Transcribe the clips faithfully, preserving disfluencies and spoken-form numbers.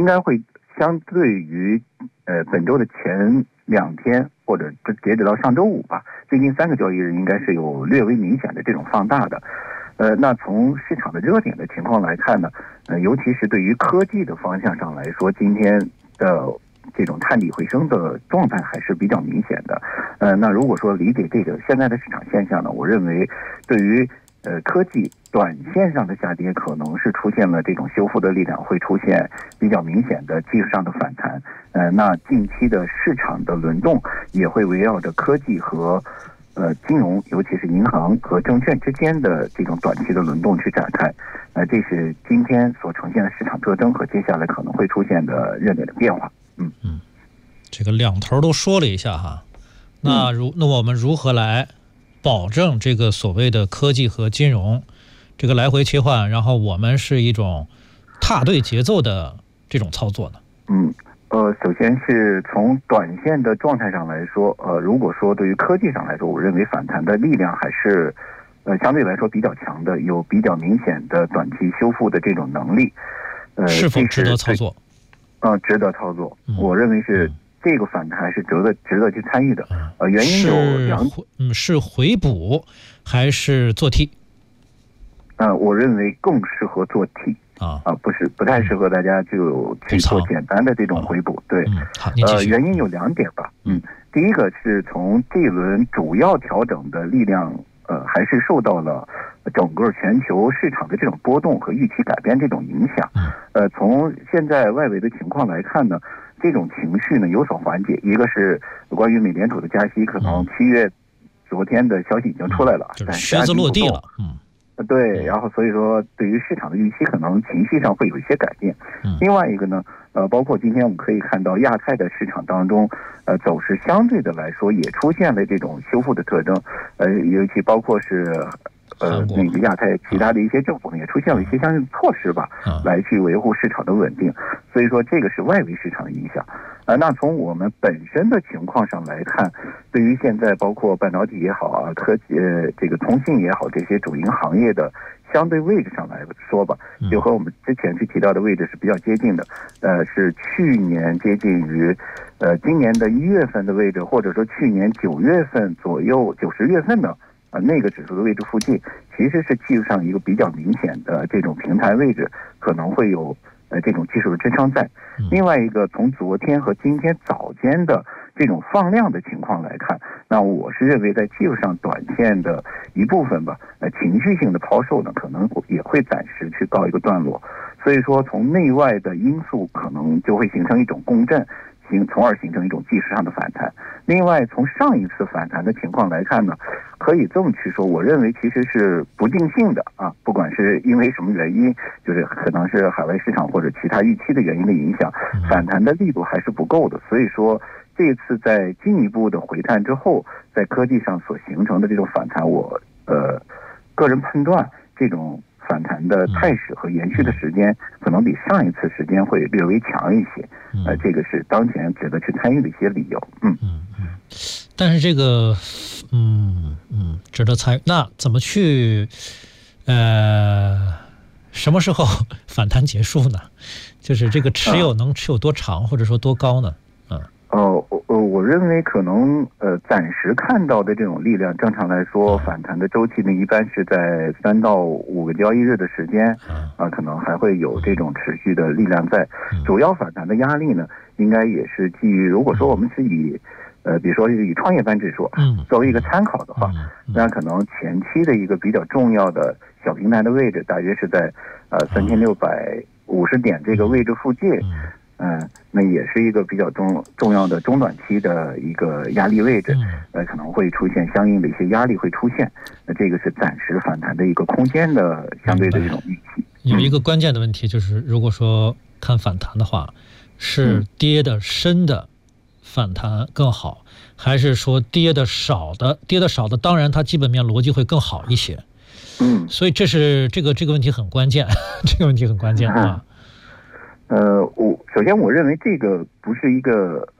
应该会相对于呃本周的前两天或者截止到上周五吧，最近三个交易日应该是有略微明显的这种放大的。呃，那从市场的热点的情况来看呢，呃，尤其是对于科技的方向上来说，今天的这种探底回升的状态还是比较明显的。呃，那如果说理解这个现在的市场现象呢，我认为对于呃科技短线上的下跌可能是出现了这种修复的力量，会出现比较明显的技术上的反弹。呃，那近期的市场的轮动也会围绕着科技和呃，金融，尤其是银行和证券之间的这种短期的轮动去展开，呃，这是今天所呈现的市场特征和接下来可能会出现的热点的变化。嗯嗯，这个两头都说了一下哈，那如那我们如何来保证这个所谓的科技和金融这个来回切换，然后我们是一种踏对节奏的这种操作呢？ 嗯。呃，首先是从短线的状态上来说，呃，如果说对于科技上来说，我认为反弹的力量还是，呃，相对来说比较强的，有比较明显的短期修复的这种能力。呃， 是否值得操作？ 呃，值得操作。嗯、我认为是这个反弹是值得值得去参与的。呃，原因有两， 嗯，是回补还是做 T？ 呃，我认为更适合做 T。啊啊，不是不太适合大家就去做简单的这种回补。对， 嗯，好， 呃，原因有两点吧。嗯，第一个是从这一轮主要调整的力量，呃，还是受到了整个全球市场的这种波动和预期改变这种影响。呃，从现在外围的情况来看呢，这种情绪呢有所缓解。一个是关于美联储的加息，可能七月昨天的消息已经出来了， 但是靴子落地了。嗯。 对，然后所以说对于市场的预期可能情绪上会有一些改变。另外一个呢，呃，包括今天我们可以看到亚太的市场当中，呃，走势相对的来说也出现了这种修复的特征，呃，尤其包括是呃那个亚太其他的一些政府呢也出现了一些相应的措施吧，来去维护市场的稳定。所以说这个是外围市场的影响。呃，那从我们本身的情况上来看，对于现在包括半导体也好啊，科技呃这个通信也好，这些主营行业的相对位置上来说吧，就和我们之前去提到的位置是比较接近的。呃，是去年接近于呃今年的一月份的位置，或者说去年九月份左右、九十月份的啊、呃、那个指数的位置附近，其实是技术上一个比较明显的这种平台位置，可能会有呃这种技术的支撑在。另外一个，从昨天和今天早间的这种放量的情况来看，那我是认为在技术上短线的一部分吧，呃，情绪性的抛售呢，可能也会暂时去告一个段落。所以说，从内外的因素可能就会形成一种共振，形从而形成一种技术上的反弹。另外，从上一次反弹的情况来看呢，可以这么去说，我认为其实是不定性的啊，不管是因为什么原因，就是可能是海外市场或者其他预期的原因的影响，反弹的力度还是不够的。所以说，这次在进一步的回探之后，在科技上所形成的这种反弹，我呃个人判断这种反弹的态势和延续的时间可能比上一次时间会略微强一些，呃，这个是当前值得去参与的一些理由。嗯嗯嗯，但是这个嗯嗯值得参与，那怎么去呃什么时候反弹结束呢？就是这个持有能持有多长，或者说多高呢？嗯。 哦，我我认为可能呃暂时看到的这种力量，正常来说反弹的周期呢，一般是在三到五个交易日的时间，啊，可能还会有这种持续的力量在。主要反弹的压力呢，应该也是基于，如果说我们是以呃比如说以创业板指数作为一个参考的话，那可能前期的一个比较重要的小平台的位置，大约是在呃三千六百五十点这个位置附近。嗯，那也是一个比较重重要的中短期的一个压力位置，呃，可能会出现相应的一些压力会出现，那这个是暂时反弹的一个空间的相对的这种预期。 有一个关键的问题就是，如果说看反弹的话，是跌的深的反弹更好，还是说跌的少的？跌的少的，当然它基本面逻辑会更好一些。 嗯， 所以这是这个这个问题很关键，这个问题很关键啊。 呃，我首先我认为这个不是一个呃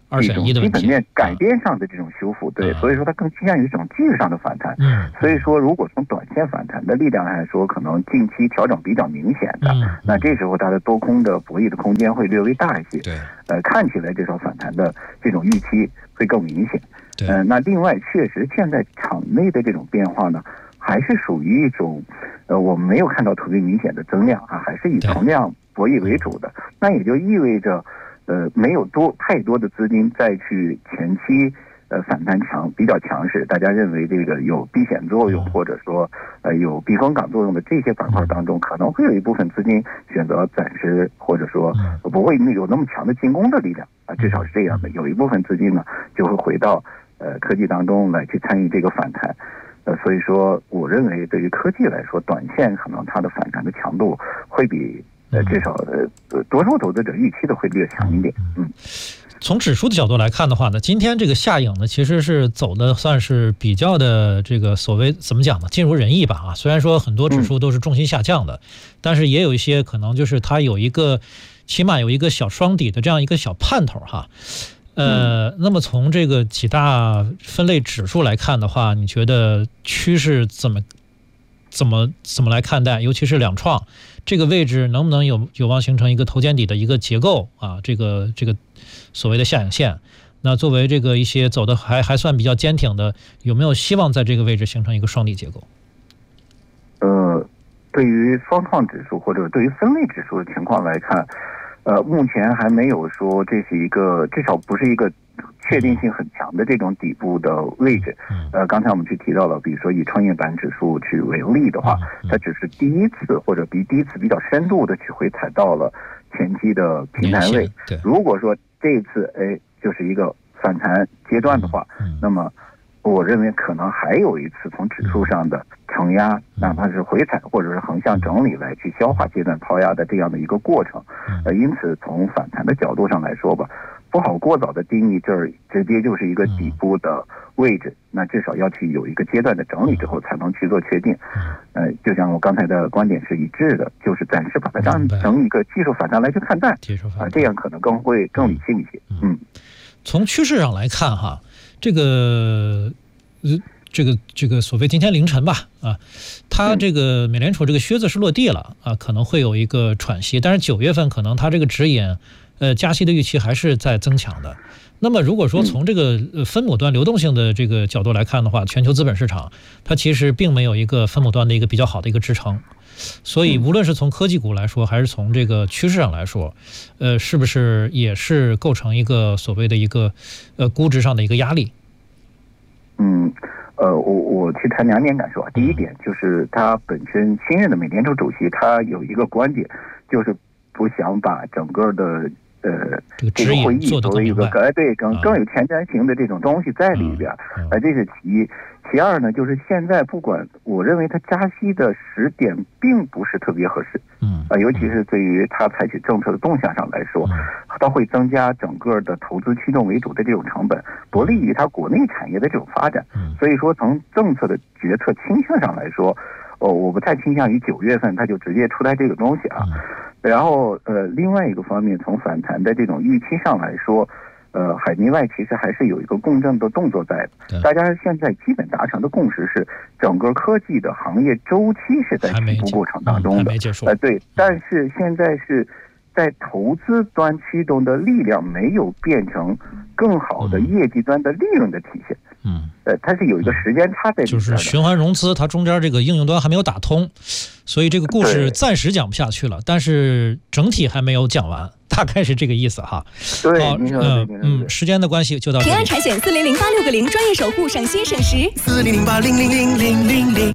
二选一的问题， 基本面改变上的这种修复，对，所以说它更倾向于这种技术上的反弹。 嗯， 所以说如果从短线反弹的力量来说，可能近期调整比较明显的， 嗯、 那这时候它的多空的博弈的空间会略微大一些。 对， 呃，看起来这种反弹的这种预期会更明显。 对， 呃，那另外确实现在场内的这种变化呢，还是属于一种，呃，我们没有看到特别明显的增量啊，还是以同量博弈为主的。那也就意味着。呃，没有多太多的资金再去前期呃反弹强比较强势，大家认为这个有避险作用或者说呃有避风港作用的这些板块当中，可能会有一部分资金选择暂时或者说不会有那么强的进攻的力量啊，至少是这样的。有一部分资金呢就会回到呃科技当中来去参与这个反弹。呃，所以说我认为对于科技来说，短线可能它的反弹的强度会比。呃，至少呃，多数投资者预期的会略强一点。嗯， 从指数的角度来看的话呢，今天这个下影呢，其实是走的算是比较的这个所谓怎么讲呢，尽如人意吧啊。虽然说很多指数都是重心下降的，嗯、但是也有一些可能就是它有一个起码有一个小双底的这样一个小盼头哈。呃，那么从这个几大分类指数来看的话，你觉得趋势怎么怎么怎么来看待？尤其是两创。这个位置能不能有有望形成一个头肩底的一个结构啊？这个这个所谓的下影线，那作为这个一些走的还还算比较坚挺的，有没有希望在这个位置形成一个双底结构？ 呃，对于双创指数或者对于分类指数的情况来看，呃，目前还没有说这是一个，至少不是一个确定性很强的这种底部的位置。呃，刚才我们去提到了，比如说以创业板指数去为例的话，它只是第一次或者比第一次比较深度的去回踩到了前期的平台位。如果说这一次哎就是一个反弹阶段的话，那么我认为可能还有一次从指数上的承压，哪怕是回踩或者是横向整理来去消化阶段抛压的这样的一个过程。呃，因此从反弹的角度上来说吧，不好过早的定义这儿直接就是一个底部的位置，那至少要去有一个阶段的整理之后才能去做确定。呃，就像我刚才的观点是一致的，就是暂时把它当成一个技术反弹来去看待，啊、呃，这样可能更会更理性一些。嗯， 从趋势上来看哈，这个呃。这个这个所谓今天凌晨吧，啊，它这个美联储这个靴子是落地了啊，可能会有一个喘息，但是九月份可能它这个指引，呃，加息的预期还是在增强的。那么如果说从这个分母端流动性的这个角度来看的话，全球资本市场它其实并没有一个分母端的一个比较好的一个支撑，所以无论是从科技股来说，还是从这个趋势上来说，呃，是不是也是构成一个所谓的一个呃估值上的一个压力？ 嗯。呃，我我去谈两点感受啊。第一点就是他本身新任的美联储主席，他有一个观点，就是不想把整个的呃这个会议作为一个哎对更更有前瞻性的这种东西在里边，呃，这是其一。其二呢，就是现在不管我认为它加息的时点并不是特别合适，嗯啊、呃，尤其是对于它采取政策的动向上来说，它会增加整个的投资驱动为主的这种成本，不利于它国内产业的这种发展。所以说，从政策的决策倾向上来说，哦，我不太倾向于九月份它就直接出来这个东西啊。然后呃，另外一个方面，从反弹的这种预期上来说。呃，海内外其实还是有一个共振的动作在的，大家现在基本达成的共识是，整个科技的行业周期是在起步过程当中的，呃，对，但是现在是在投资端驱动的力量没有变成更好的业绩端的利润的体现，嗯，呃，它是有一个时间差在里面的， 就是循环融资，它中间这个应用端还没有打通，所以这个故事暂时讲不下去了，但是整体还没有讲完。大概是这个意思哈。 对， 好，嗯嗯，时间的关系就到这里。 平安产险四零零八六个零，专业守护，省心省时。 四零零八零零零零零零。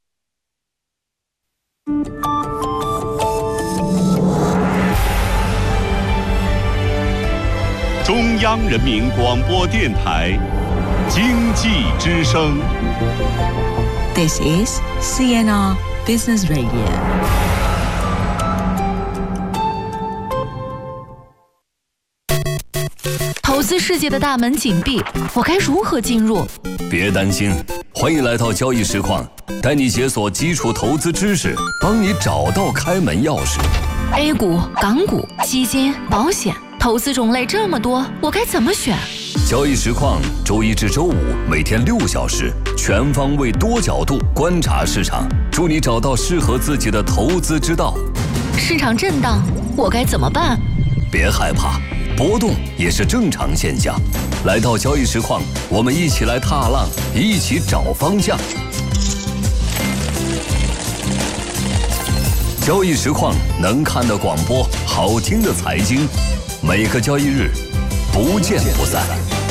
中央人民广播电台经济之声。 This is C N R Business Radio。投资世界的大门紧闭，我该如何进入？ 别担心，欢迎来到交易实况，带你解锁基础投资知识，帮你找到开门钥匙。 A 股、港股、基金、保险， 投资种类这么多，我该怎么选？ 交易实况周一至周五每天六小时，全方位多角度观察市场，助你找到适合自己的投资之道。 市场震荡，我该怎么办？ 别害怕，波动也是正常现象。来到交易实况，我们一起来踏浪，一起找方向。交易实况能看的广播，好听的财经，每个交易日不见不散。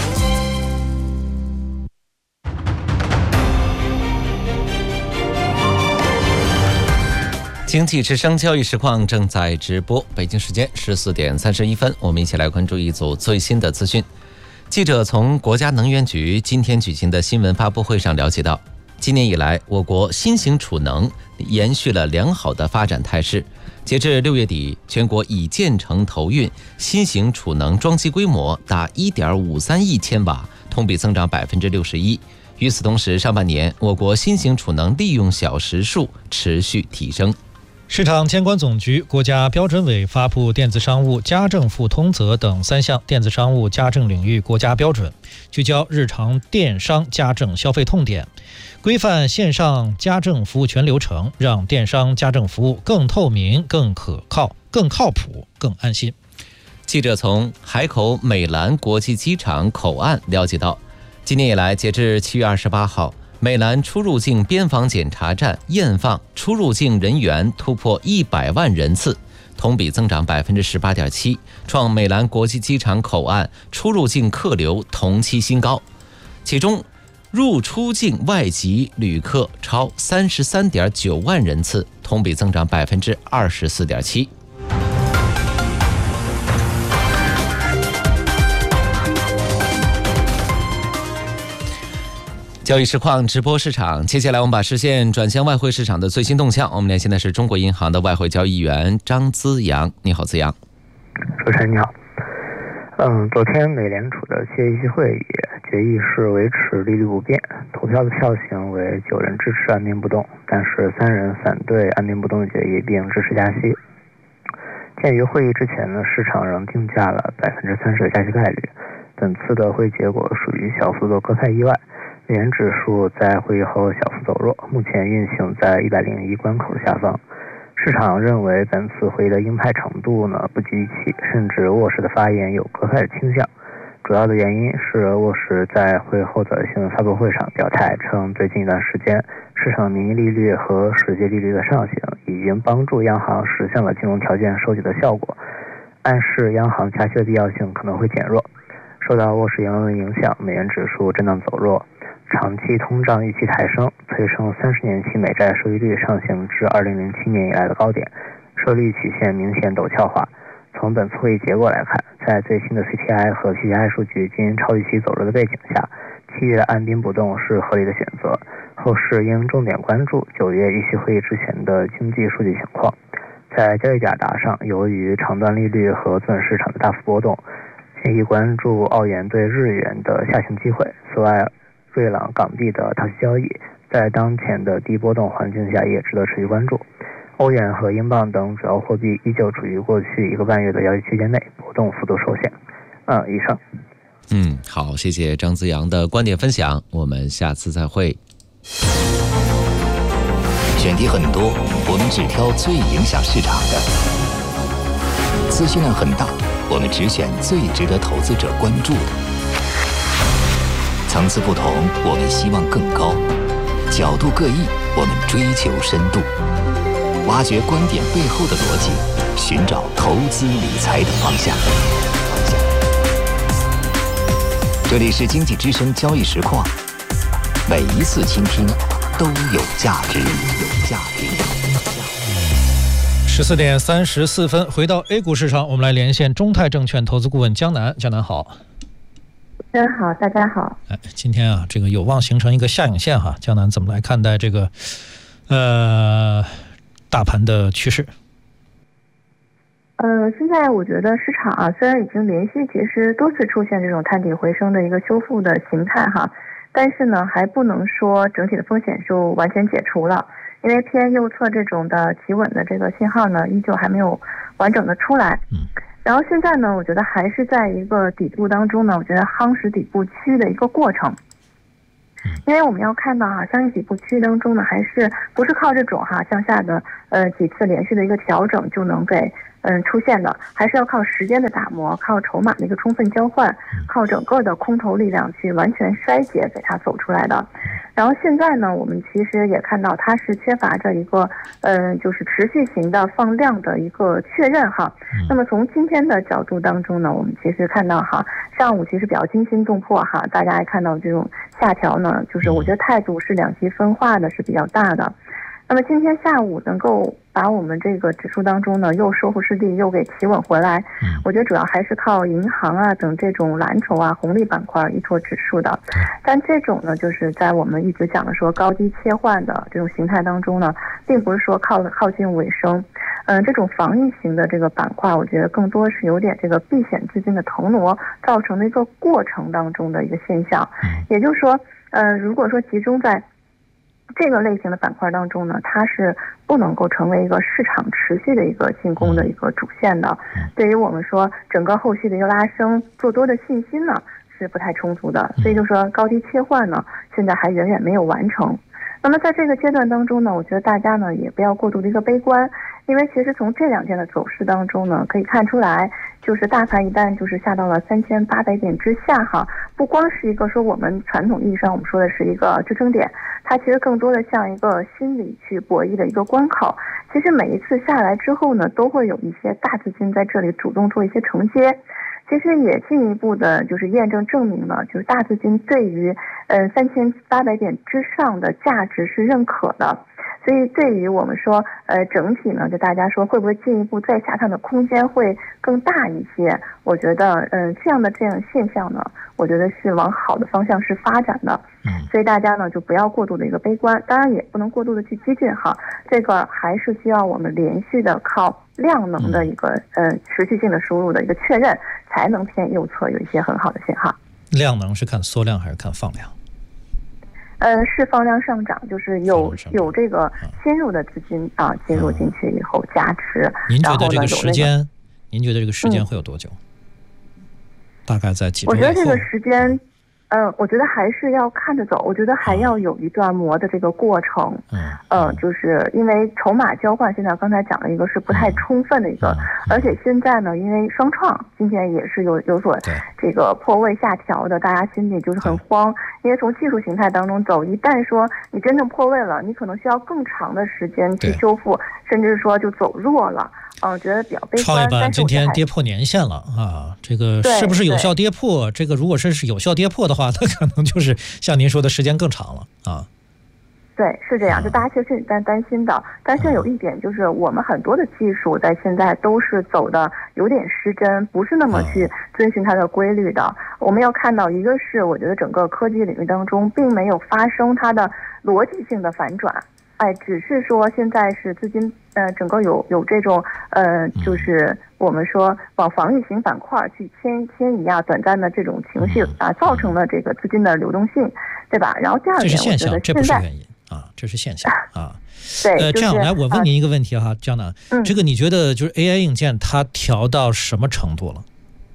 经济之声交易实况正在直播，北京时间十四点三十一分，我们一起来关注一组最新的资讯。记者从国家能源局今天举行的新闻发布会上了解到，今年以来，我国新型储能延续了良好的发展态势。截至六月底，全国已建成投运新型储能装机规模达 一点五三亿千瓦，同比增长 百分之六十一。与此同时，上半年我国新型储能利用小时数持续提升。 市场监管总局、国家标准委发布电子商务家政服通则等三项电子商务家政领域国家标准，聚焦日常电商家政消费痛点，规范线上家政服务全流程，让电商家政服务更透明、更可靠、更靠谱、更安心。 记者从海口美兰国际机场口岸了解到，今年以来，截至七月二十八号，美兰出入境边防检查站验放出入境人员突破一百万人次，同比增长 百分之十八点七， 创美兰国际机场口岸出入境客流同期新高。其中入出境外籍旅客超 三十三点九万人次，同比增长 百分之二十四点七。交易实况直播市场，接下来我们把视线转向外汇市场的最新动向。我们连线的是中国银行的外汇交易员张资阳。你好，资阳。 主持人你好。嗯，昨天美联储的七月议息会议决议是维持利率不变，投票的票型为九人支持按兵不动，但是三人反对按兵不动决议并支持加息。鉴于会议之前呢，市场仍定价了 百分之三十 的加息概率，本次的会议结果属于小幅度鸽派意外。美元指数在会议后小幅走弱，目前运行在一百零一关口下方。市场认为本次会议的鹰派程度呢不及预期，甚至沃什的发言有鸽派的倾向。主要的原因是沃什在会后的新闻发布会上表态称，最近一段时间市场名义利率和实际利率的上行已经帮助央行实现了金融条件收紧的效果，暗示央行加息的必要性可能会减弱。受到沃什言论的影响，美元指数震荡走弱。长期通胀预期抬升，催生三十年期美债收益率上行至二零零七年以来的高点，收益率曲线明显陡峭化。从本次会议结果来看，在最新的 C P I 和 P P I 数据均超预期走弱的背景下，七月按兵不动是合理的选择。后市应重点关注九月议息会议之前的经济数据情况。在交易价达上，由于长端利率和资本市场的大幅波动，建议关注澳元对日元的下行机会。此外，瑞郎港币的套息交易在当前的低波动环境下也值得持续关注。欧元和英镑等主要货币依旧处于过去一个半月的交易区间内，波动幅度受限。嗯，以上。 嗯，好，谢谢张资阳的观点分享，我们下次再会。 选题很多，我们只挑最影响市场的；资讯量很大，我们只选最值得投资者关注的。层次不同，我们希望更高；角度各异，我们追求深度。挖掘观点背后的逻辑，寻找投资理财的方向。这里是经济之声交易实况，每一次倾听都有价值，有价值。 十四点三十四分，回到 A 股市场，我们来连线中泰证券投资顾问江南。江南好。 大家好，大家好。 哎，今天啊，这个有望形成一个下影线哈。江南怎么来看待这个呃大盘的趋势？ 呃，现在我觉得市场啊，虽然已经连续其实多次出现这种探底回升的一个修复的形态哈，但是呢，还不能说整体的风险就完全解除了，因为偏右侧这种的企稳的这个信号呢，依旧还没有完整的出来。嗯。 然后现在呢，我觉得还是在一个底部当中呢，我觉得夯实底部区的一个过程。因为我们要看到哈，相应底部区域当中呢，还是不是靠这种哈向下的呃几次连续的一个调整就能给嗯出现的，还是要靠时间的打磨，靠筹码的一个充分交换，靠整个的空头力量去完全衰竭给它走出来的。然后现在呢，我们其实也看到它是缺乏着一个嗯就是持续型的放量的一个确认哈。那么从今天的角度当中呢，我们其实看到哈，上午其实比较惊心动魄哈，大家还看到这种下调呢，就是我觉得态度是两极分化的，是比较大的。那么今天下午能够把我们这个指数当中呢又收复失地，又给企稳回来，我觉得主要还是靠银行啊等这种蓝筹啊红利板块依托指数的。但这种呢，就是在我们一直讲的说高低切换的这种形态当中呢，并不是说靠靠近尾声。嗯，这种防御型的这个板块，我觉得更多是有点这个避险资金的腾挪造成的一个过程当中的一个现象。也就是说，呃，如果说集中在这个类型的板块当中呢，它是不能够成为一个市场持续的一个进攻的一个主线的。对于我们说整个后续的一个拉升做多的信心呢是不太充足的，所以就说高低切换呢现在还远远没有完成。那么在这个阶段当中呢，我觉得大家呢也不要过度的一个悲观，因为其实从这两天的走势当中呢，可以看出来，就是大盘一旦就是下到了三千八百点之下哈，不光是一个说我们传统意义上我们说的是一个支撑点，它其实更多的像一个心理去博弈的一个关口。其实每一次下来之后呢，都会有一些大资金在这里主动做一些承接。其实也进一步的就是验证证明了，就是大资金对于呃三千八百点之上的价值是认可的，所以对于我们说呃整体呢，就大家说会不会进一步再下探的空间会更大一些？我觉得嗯、呃、这样的这样现象呢，我觉得是往好的方向是发展的。所以大家呢就不要过度的一个悲观，当然也不能过度的去激进哈，这个还是需要我们连续的靠量能的一个呃持续性的输入的一个确认，才能偏右侧有一些很好的信号。 量能是看缩量还是看放量？ 呃，是放量上涨，就是有有这个新入的资金啊进入进去以后加持。 您觉得这个时间？您觉得这个时间会有多久？大概在几周以后？ 我觉得这个时间。嗯，我觉得还是要看着走，我觉得还要有一段磨的这个过程。嗯，呃，就是因为筹码交换，现在刚才讲了一个是不太充分的一个，而且现在呢，因为双创今天也是有有所这个破位下调的，大家心里就是很慌，因为从技术形态当中走，一旦说你真正破位了，你可能需要更长的时间去修复，甚至说就走弱了。嗯，觉得比较悲观。 创业板今天跌破年线了啊！这个是不是有效跌破？这个如果是是有效跌破的话，那可能就是像您说的时间更长了啊。 对，是这样，就大家其实是担担心的。但是有一点就是，我们很多的技术在现在都是走的有点失真，不是那么去遵循它的规律的。我们要看到，一个是我觉得整个科技领域当中并没有发生它的逻辑性的反转。哎，只是说现在是资金，呃，整个有有这种，呃，就是我们说往防御型板块去迁迁移啊，短暂的这种情绪啊，造成了这个资金的流动性，对吧？然后第二点， 这是现象，这不是原因啊，这是现象啊。对，呃，这样来，我问您一个问题哈，江南，嗯，这个你觉得就是 A I 硬件它调到什么程度了？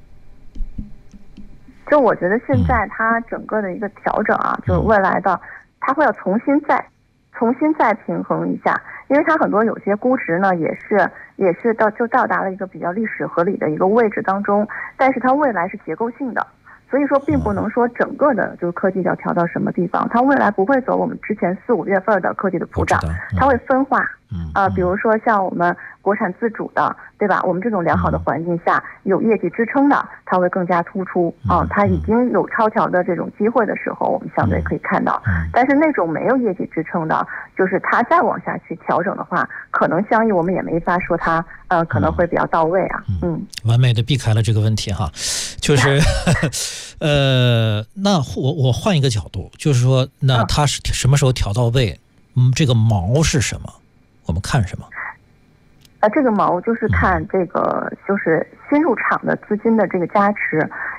就我觉得现在它整个的一个调整啊，就是未来的它会要重新再。重新再平衡一下，因为它很多有些估值呢，也是也是到就到达了一个比较历史合理的一个位置当中，但是它未来是结构性的，所以说并不能说整个的就是科技要调到什么地方，它未来不会走我们之前四五月份的科技的普涨，它会分化，啊、呃，比如说像我们国产自主的，对吧？我们这种良好的环境下有业绩支撑的，它会更加突出啊、呃。它已经有超调的这种机会的时候，我们相对可以看到。但是那种没有业绩支撑的，就是它再往下去调整的话，可能相应我们也没法说它呃可能会比较到位啊。嗯， 完美的避开了这个问题哈，就是呃，那我我换一个角度，就是说，那它是什么时候调到位？嗯，这个锚是什么？我们看什么？ 呃，这个锚就是看这个，就是新入场的资金的这个加持，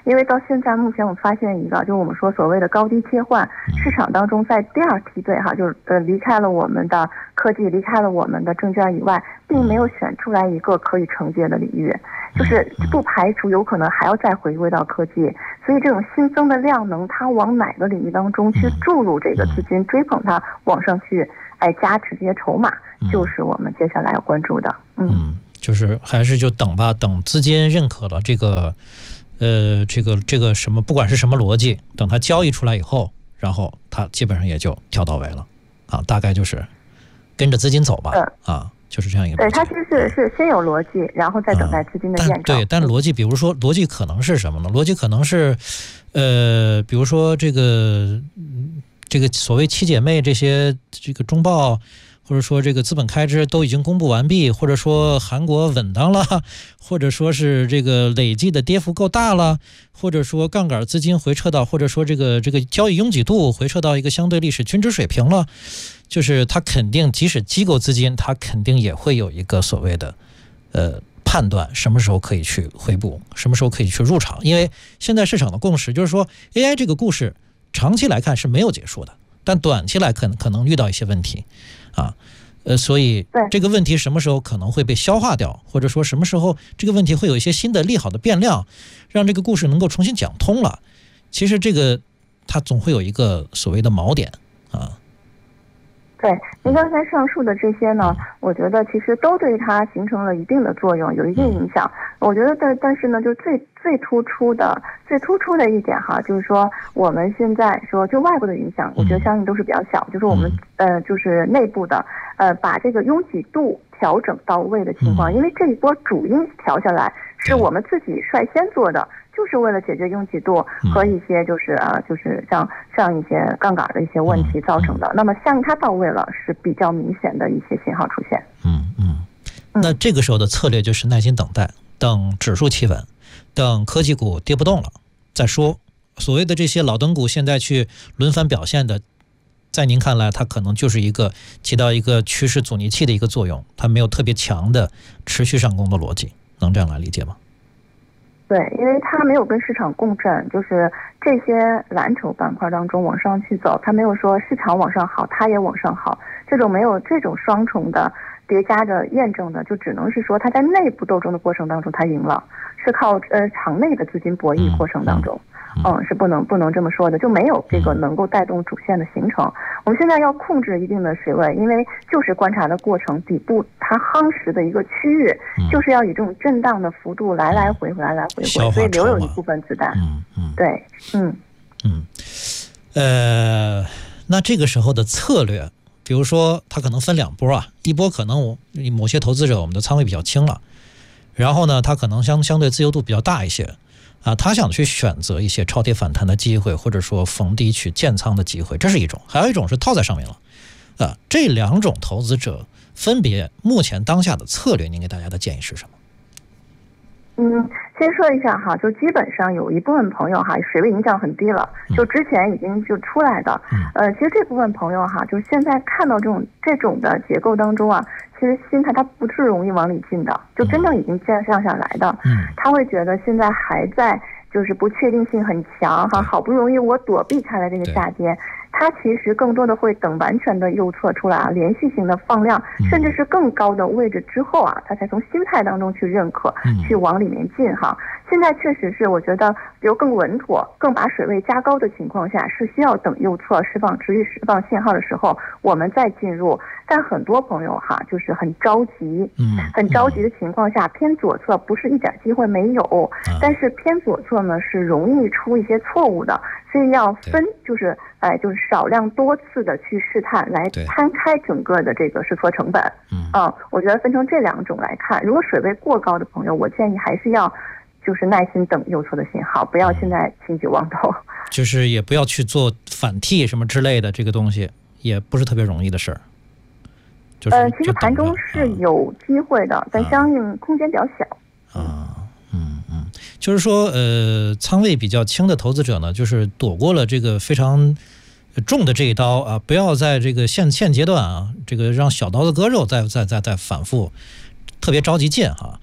因为到现在目前我们发现一个，就是我们说所谓的高低切换市场当中，在第二梯队哈，就是呃离开了我们的科技，离开了我们的证券以外，并没有选出来一个可以承接的领域，就是不排除有可能还要再回归到科技。所以这种新增的量能，它往哪个领域当中去注入这个资金，追捧它往上去，哎，加持这些筹码，就是我们接下来要关注的。嗯。 嗯，就是还是就等吧，等资金认可了这个，呃，这个这个什么，不管是什么逻辑，等它交易出来以后，然后它基本上也就跳到位了，啊，大概就是跟着资金走吧，嗯、啊，就是这样一个。 对，它其实是是先有逻辑，然后再等待资金的验证。 嗯、对，但逻辑，比如说逻辑可能是什么呢？逻辑可能是，呃，比如说这个这个所谓七姐妹这些这个中报。或者说这个资本开支都已经公布完毕，或者说韩国稳当了，或者说是这个累计的跌幅够大了，或者说杠杆资金回撤到，或者说这个这个交易拥挤度回撤到一个相对历史均值水平了，就是它肯定即使机构资金，它肯定也会有一个所谓的呃判断，什么时候可以去回补，什么时候可以去入场。因为现在市场的共识就是说 A I 这个故事长期来看是没有结束的，但短期来可能可能遇到一些问题。啊，呃，所以这个问题什么时候可能会被消化掉，或者说什么时候这个问题会有一些新的利好的变量，让这个故事能够重新讲通了。其实这个它总会有一个所谓的锚点啊。 对，您刚才上述的这些呢，我觉得其实都对它形成了一定的作用，有一定影响。我觉得但但是呢，就最最突出的最突出的一点哈，就是说我们现在说就外部的影响，我觉得相信都是比较小，就是我们呃就是内部的呃把这个拥挤度调整到位的情况，因为这一波主因调下来是我们自己率先做的。就是为了解决拥挤度和一些就是啊，就是像像一些杠杆的一些问题造成的。那么像它到位了，是比较明显的一些信号出现。 嗯嗯。那这个时候的策略就是耐心等待，等指数企稳，等科技股跌不动了再说。所谓的这些老登股现在去轮番表现的，在您看来，它可能就是一个起到一个趋势阻尼器的一个作用，它没有特别强的持续上攻的逻辑，能这样来理解吗？ 对，因为它没有跟市场共振，就是这些蓝筹板块当中往上去走，它没有说市场往上好，它也往上好，这种没有这种双重的叠加的验证的，就只能是说它在内部斗争的过程当中它赢了，是靠呃场内的资金博弈过程当中。嗯，是不能不能这么说的，就没有这个能够带动主线的形成。我们现在要控制一定的水位，因为就是观察的过程，底部它夯实的一个区域，就是要以这种震荡的幅度来来回回来来回回，所以留有一部分子弹。 嗯嗯， 对，嗯嗯，呃，那这个时候的策略，比如说它可能分两波啊，一波可能某些投资者我们的仓位比较轻了，然后呢，它可能相相对自由度比较大一些。啊，他想去选择一些超跌反弹的机会，或者说逢低去建仓的机会，这是一种；还有一种是套在上面了。啊，这两种投资者分别目前当下的策略，您给大家的建议是什么？ 嗯，先说一下哈，就基本上有一部分朋友哈，水位影响很低了，就之前已经就出来的。呃，其实这部分朋友哈，就是现在看到这种这种的结构当中啊，其实心态它不是容易往里进的，就真正已经降降下来的。嗯，他会觉得现在还在就是不确定性很强哈，好不容易我躲避开了这个下跌。它其实更多的会等完全的右侧出来啊，连续性的放量，甚至是更高的位置之后啊，它才从心态当中去认可，去往里面进哈。现在确实是我觉得，比如更稳妥、更把水位加高的情况下，是需要等右侧释放持续释放信号的时候，我们再进入。但很多朋友哈，就是很着急，嗯，很着急的情况下，偏左侧不是一点机会没有，但是偏左侧呢是容易出一些错误的，所以要分，就是哎，就是少量多次的去试探，来摊开整个的这个试错成本。嗯，啊，我觉得分成这两种来看，如果水位过高的朋友，我建议还是要。就是耐心等右侧的信号，不要现在轻举妄动， 就是也不要去做反替什么之类的，这个东西也不是特别容易的事儿。就是呃，其实盘中是有机会的，啊、但相应空间比较小。 啊，嗯嗯，就是说，呃，仓位比较轻的投资者呢，就是躲过了这个非常重的这一刀啊，不要在这个现现阶段啊，这个让小刀子割肉再再再再反复，特别着急进哈。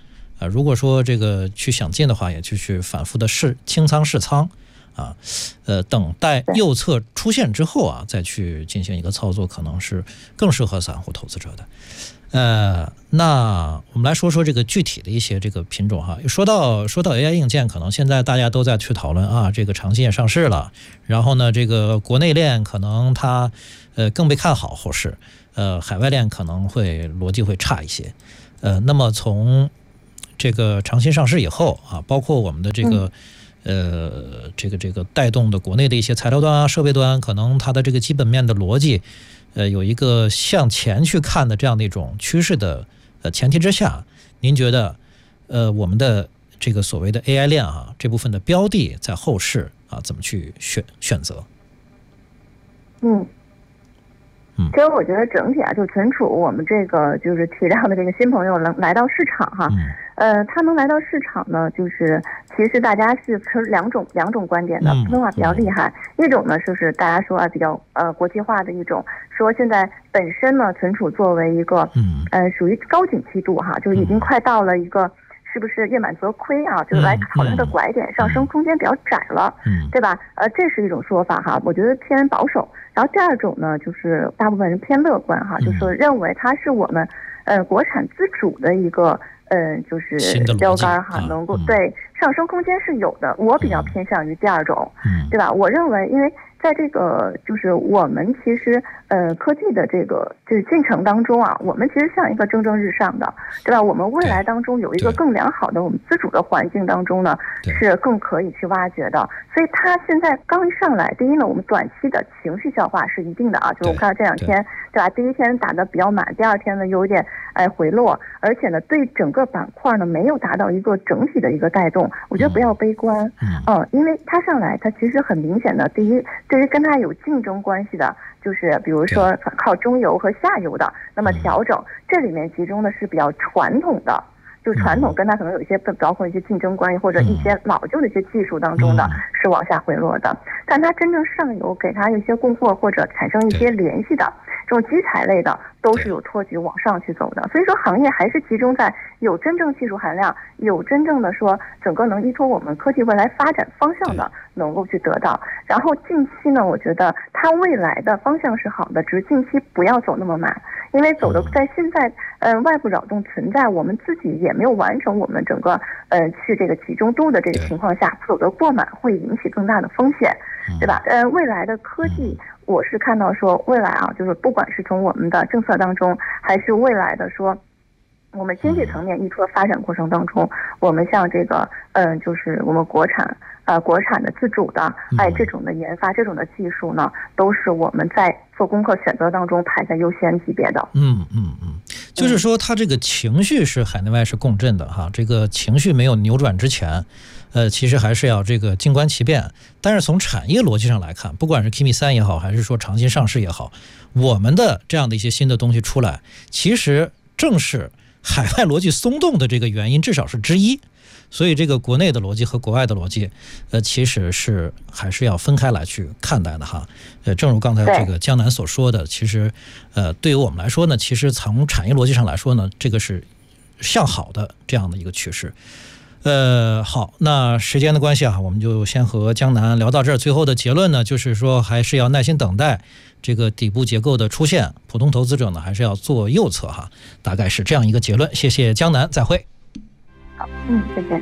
呃，如果说这个去想进的话，也就去反复的试清仓试仓啊，呃，等待右侧出现之后啊，再去进行一个操作，可能是更适合散户投资者的。呃，那我们来说说这个具体的一些这个品种哈。说到说到 A I 硬件，可能现在大家都在去讨论啊，这个长鑫也上市了，然后呢，这个国内链可能它呃更被看好后市，呃，海外链可能会逻辑会差一些。呃，那么从这个长鑫上市以后啊，包括我们的这个、嗯、呃这个这个带动的国内的一些材料端啊、设备端，可能它的这个基本面的逻辑。呃，有一个向前去看的这样的一种趋势的呃前提之下，您觉得呃我们的这个所谓的 A I 链啊这部分的标的在后市啊怎么去选选择？ 嗯。其实我觉得整体啊，就存储我们这个就是提到的这个新朋友能来到市场哈，呃，他能来到市场呢，就是其实大家是持两种两种观点的，分化比较厉害。一种呢，就是大家说啊比较呃国际化的一种，说现在本身呢存储作为一个呃属于高景气度哈，就是已经快到了一个。是不是月满则亏啊？就是来考虑它的拐点，上升空间比较窄了，嗯，对吧？呃，这是一种说法哈，我觉得偏保守。然后第二种呢，就是大部分人偏乐观哈，就是认为它是我们呃国产自主的一个呃就是标杆哈，能够对上升空间是有的。我比较偏向于第二种，嗯，对吧？我认为，因为在这个就是我们其实呃科技的这个这个进程当中啊，我们其实像一个蒸蒸日上的，对吧？我们未来当中有一个更良好的我们自主的环境当中呢，是更可以去挖掘的。所以它现在刚一上来，第一呢，我们短期的情绪消化是一定的啊，就是我看到这两天，对吧？第一天打得比较满，第二天呢有点哎回落，而且呢对整个板块呢没有达到一个整体的一个带动，我觉得不要悲观，嗯，因为它上来它其实很明显的，第一。对于跟它有竞争关系的，就是比如说靠中游和下游的，那么调整这里面集中的是比较传统的，就传统跟它可能有一些包括一些竞争关系或者一些老旧的一些技术当中的是往下回落的，但它真正上游给它一些供货或者产生一些联系的这种基材类的，都是有托举往上去走的。所以说行业还是集中在有真正技术含量，有真正的说整个能依托我们科技未来发展方向的能够去得到。然后近期呢，我觉得它未来的方向是好的，只是近期不要走那么满，因为走的在现在呃外部扰动存在，我们自己也没有完成我们整个呃去这个集中度的这个情况下，走得过满会引起更大的风险，对吧？呃，未来的科技。我是看到说未来啊，就是不管是从我们的政策当中，还是未来的说我们经济层面依托发展过程当中，我们像这个嗯、呃，就是我们国产呃国产的自主的哎这种的研发这种的技术呢，都是我们在做功课选择当中排在优先级别的。 嗯嗯嗯，就是说它这个情绪是海内外是共振的哈，这个情绪没有扭转之前。呃，其实还是要这个静观其变，但是从产业逻辑上来看，不管是 K I M I 三也好，还是说长鑫上市也好，我们的这样的一些新的东西出来，其实正是海外逻辑松动的这个原因，至少是之一。所以这个国内的逻辑和国外的逻辑，呃，其实是还是要分开来去看待的哈。呃，正如刚才这个江南所说的，其实呃，对于我们来说呢，其实从产业逻辑上来说呢，这个是向好的这样的一个趋势。呃，好，那时间的关系啊，我们就先和江南聊到这儿。最后的结论呢，就是说还是要耐心等待这个底部结构的出现，普通投资者呢还是要做右侧哈，大概是这样一个结论。谢谢江南，再会。 好，嗯，谢谢。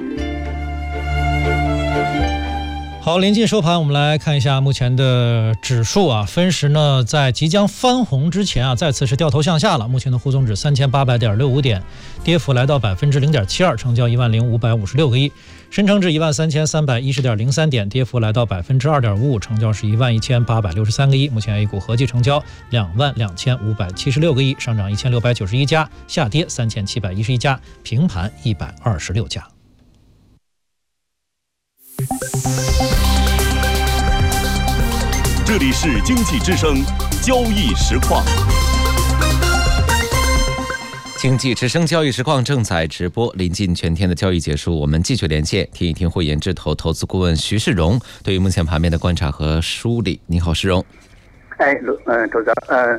好，临近收盘，我们来看一下目前的指数啊。分时呢，在即将翻红之前啊，再次是掉头向下了。目前的沪综指三千八百点六五点，跌幅来到百分之零点七二，成交一万零五百五十六个亿。深成指一万三千三百一十点零三点，跌幅来到百分之二点五五，成交是一万一千八百六十三个亿。目前 A 股合计成交两万两千五百七十六个亿，上涨一千六百九十一家，下跌三千七百一十一家，平盘一百二十六家。 这里是经济之声交易实况。 经济之声交易实况正在直播，临近全天的交易结束，我们继续连线听一听汇研智投投资顾问徐世荣对于目前盘面的观察和梳理。你好，世荣。 哎，呃，周总，呃，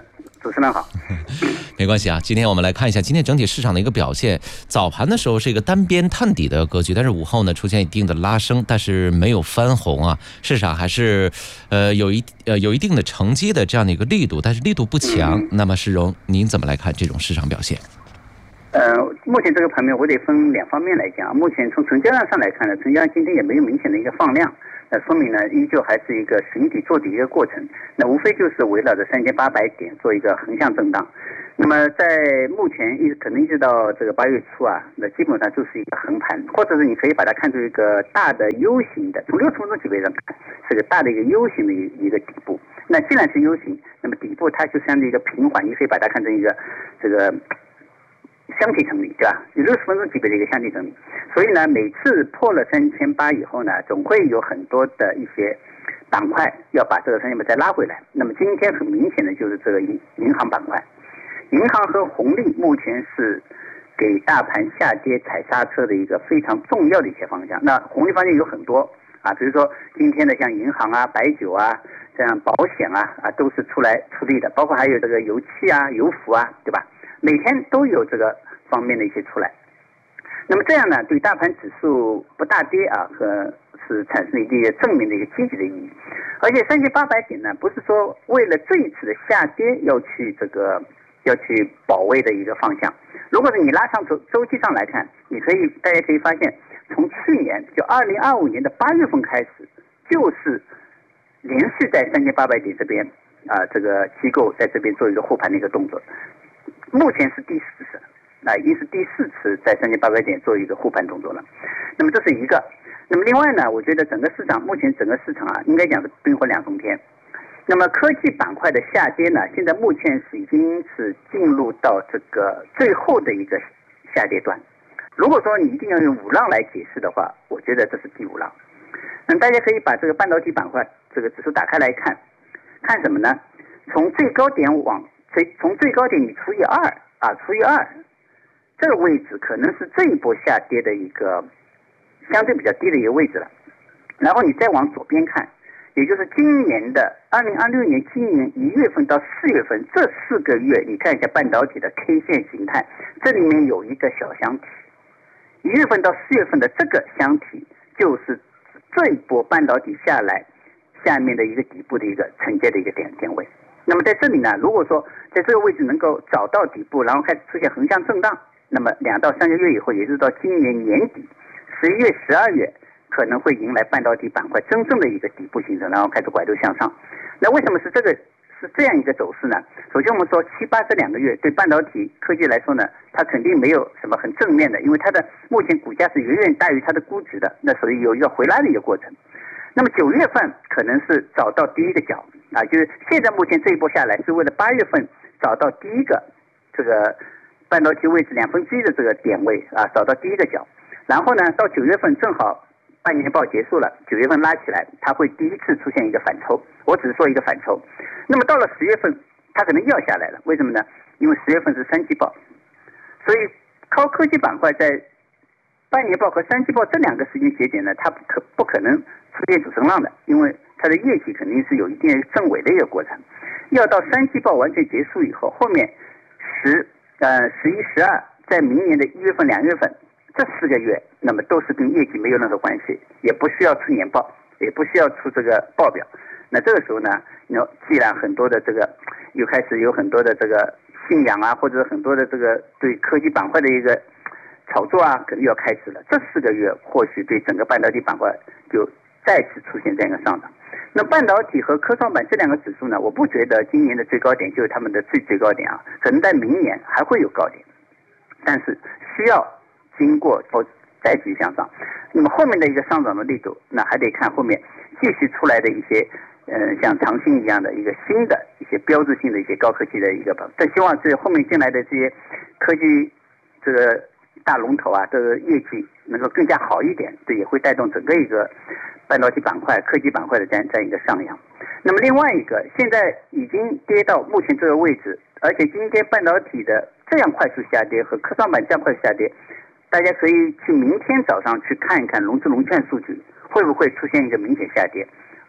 主持人好。 没关系啊，今天我们来看一下今天整体市场的一个表现。早盘的时候是一个单边探底的格局，但是午后呢出现一定的拉升，但是没有翻红啊，市场还是呃有一呃有一定的承接的这样的一个力度，但是力度不强。嗯、那么世荣，您怎么来看这种市场表现？ 呃，目前这个盘面我得分两方面来讲。目前从成交量上来看呢，成交量今天也没有明显的一个放量。那说明呢，依旧还是一个实体做底一个过程。那无非就是围绕着三千八百点做一个横向震荡。那么在目前一可能一直到这个八月初啊，那基本上就是一个横盘，或者是你可以把它看作一个大的 U 型的，从六十分钟级别上看是个大的一个 U 型的一个底部。那既然是 U 型，那么底部它就相对一个平缓，你可以把它看成一个这个箱体整理，对吧？有六十分钟级别的一个箱体整理，所以呢，每次破了三千八以后呢，总会有很多的一些板块要把这个三千八再拉回来。那么今天很明显的就是这个银银行板块，银行和红利目前是给大盘下跌踩刹车的一个非常重要的一些方向。那红利方向有很多啊，比如说今天的像银行啊、白酒啊、这样保险啊啊都是出来出力的，包括还有这个油气啊、油服啊，对吧？每天都有这个方面的一些出来，那么这样呢，对大盘指数不大跌啊，和是产生一定正面的一个积极的意义。而且三千八百点呢，不是说为了这一次的下跌要去这个要去保卫的一个方向。如果是你拉上周周期上来看，你可以大家可以发现，从去年就二零二五年的八月份开始，就是连续在三千八百点这边啊，这个机构在这边做一个护盘的一个动作。目前是第四次，啊，已经是第四次在三千八百点做一个护盘动作了。那么这是一个。那么另外呢，我觉得整个市场目前整个市场啊，应该讲是冰火两重天。那么科技板块的下跌呢，现在目前是已经是进入到这个最后的一个下跌段。如果说你一定要用五浪来解释的话，我觉得这是第五浪。那大家可以把这个半导体板块这个指数打开来看，看什么呢？从最高点往最从最高点你除以二啊，除以二，这个位置可能是这一波下跌的一个相对比较低的一个位置了。然后你再往左边看，也就是今年的二零二六年今年一月份到四月份这四个月，你看一下半导体的 K 线形态，这里面有一个小箱体，一月份到四月份的这个箱体就是这一波半导体下来下面的一个底部的一个承接的一个点点位。那么在这里呢，如果说在这个位置能够找到底部，然后开始出现横向震荡，那么两到三个月以后，也就是到今年年底十一月、十二月，可能会迎来半导体板块真正的一个底部形成，然后开始拐头向上。那为什么是这个是这样一个走势呢？首先我们说七八这两个月对半导体科技来说呢，它肯定没有什么很正面的，因为它的目前股价是远远大于它的估值的，那所以有一个回拉的一个过程。那么九月份可能是找到第一个角啊，就是现在目前这一波下来是为了八月份找到第一个这个半导体位置两分之一的这个点位啊，找到第一个角，然后呢到九月份正好半年报结束了，九月份拉起来，它会第一次出现一个反抽，我只是说一个反抽。那么到了十月份，它可能又要下来了，为什么呢？因为十月份是三季报，所以靠科技板块在半年报和三季报这两个时间节点呢，它不可不可能出现主升浪的，因为它的业绩肯定是有一定正尾的一个过程。要到三季报完全结束以后，后面十呃十一、十二，在明年的一月份、两月份这四个月，那么都是跟业绩没有任何关系，也不需要出年报，也不需要出这个报表。那这个时候呢，那既然很多的这个又开始有很多的这个信仰啊，或者很多的这个对科技板块的一个炒作啊，可能要开始了。这四个月或许对整个半导体板块就再次出现这样一个上涨。那半导体和科创板这两个指数呢，我不觉得今年的最高点就是他们的最最高点啊，可能在明年还会有高点，但是需要经过再继续向上。那么后面的一个上涨的力度，那还得看后面继续出来的一些呃像长兴一样的一个新的一些标志性的一些高科技的一个，但希望这后面进来的这些科技这个大龙头啊，这个业绩能够更加好一点，这也会带动整个一个半导体板块、科技板块的这样这样一个上扬。那么另外一个，现在已经跌到目前这个位置，而且今天半导体的这样快速下跌和科创板这样快速下跌，大家可以去明天早上去看一看融资融券数据会不会出现一个明显下跌。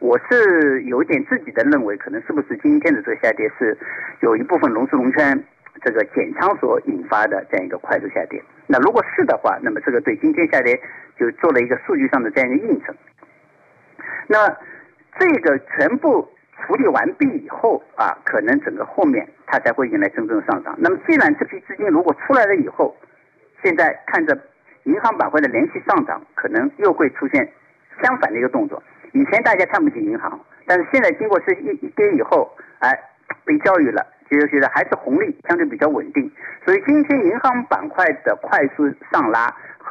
我是有一点自己的认为，可能是不是今天的这个下跌是有一部分融资融券这个减仓所引发的这样一个快速下跌。那如果是的话，那么这个对今天下跌就做了一个数据上的这样一个映衬。那这个全部处理完毕以后啊，可能整个后面它才会迎来真正的上涨。那么既然这批资金如果出来了以后，现在看着银行板块的连续上涨，可能又会出现相反的一个动作。以前大家看不起银行，但是现在经过这一一跌以后，哎，被教育了，就觉得还是红利相对比较稳定。所以今天银行板块的快速上拉